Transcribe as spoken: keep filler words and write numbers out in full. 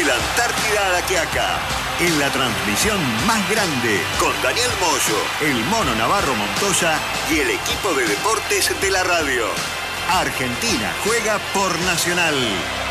la Antártida a La Quiaca. En la transmisión más grande, con Daniel Moyo, el Mono Navarro Montoya y el equipo de deportes de la radio. Argentina juega por Nacional.